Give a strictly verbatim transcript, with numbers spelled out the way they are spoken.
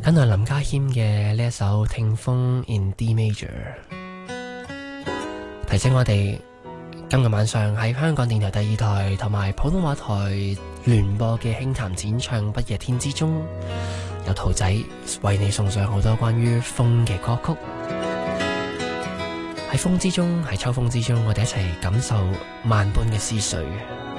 跟住林家謙嘅呢一首《聽風 in D Major》，提醒我哋今日晚上喺香港電台第二台同埋普通話台聯播嘅輕談展唱不夜天之中，有兔仔為你送上好多關於風嘅歌曲。喺風之中，喺秋風之中，我哋一齊感受萬般嘅思緒。